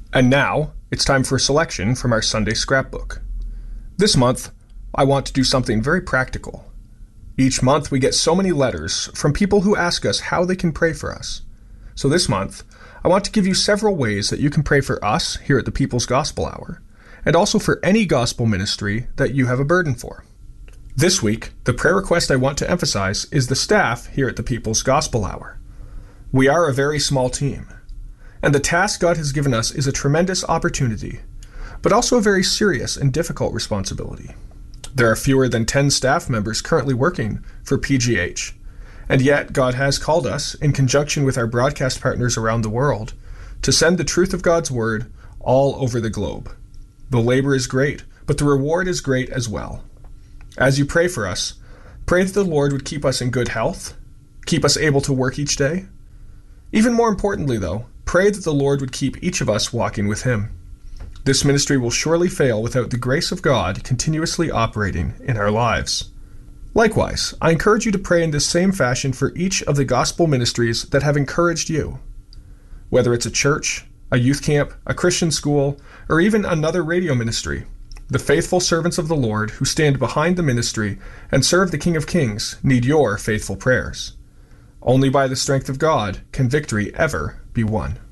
And now, it's time for a selection from our Sunday scrapbook. This month, I want to do something very practical. Each month, we get so many letters from people who ask us how they can pray for us. So this month, I want to give you several ways that you can pray for us here at the People's Gospel Hour, and also for any gospel ministry that you have a burden for. This week, the prayer request I want to emphasize is the staff here at the People's Gospel Hour. We are a very small team, and the task God has given us is a tremendous opportunity, but also a very serious and difficult responsibility. There are fewer than 10 staff members currently working for PGH, and yet God has called us, in conjunction with our broadcast partners around the world, to send the truth of God's Word all over the globe. The labor is great, but the reward is great as well. As you pray for us, pray that the Lord would keep us in good health, keep us able to work each day. Even more importantly, though, pray that the Lord would keep each of us walking with Him. This ministry will surely fail without the grace of God continuously operating in our lives. Likewise, I encourage you to pray in this same fashion for each of the gospel ministries that have encouraged you. Whether it's a church, a youth camp, a Christian school, or even another radio ministry, the faithful servants of the Lord who stand behind the ministry and serve the King of Kings need your faithful prayers. Only by the strength of God can victory ever be won.